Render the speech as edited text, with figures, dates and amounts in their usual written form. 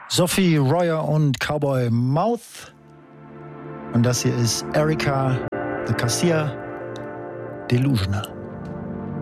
Sophie Royer und Cowboy Mouth. Und das hier ist Erika, The Cassier, Delusional.